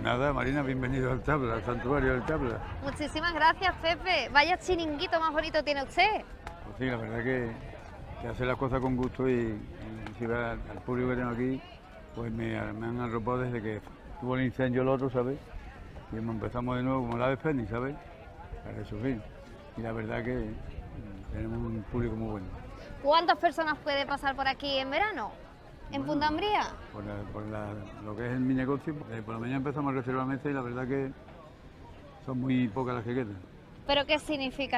Nada, Marina, bienvenido al Tabla, al santuario del Tabla. Muchísimas gracias, Pepe. Vaya chiringuito más bonito tiene usted. Pues sí, la verdad que hace las cosas con gusto y si ve al público que tengo aquí, pues me han arropado desde que tuvo el incendio el otro, ¿sabes? Y empezamos de nuevo como la de Fénix, ¿sabes? Para resurgir. Y la verdad que tenemos un público muy bueno. ¿Cuántas personas puede pasar por aquí en verano? ¿En Bueno, Punta Umbría? Lo que es mi negocio, por la mañana empezamos a reservar mesas y la verdad que son muy pocas las que quedan. ¿Pero qué significa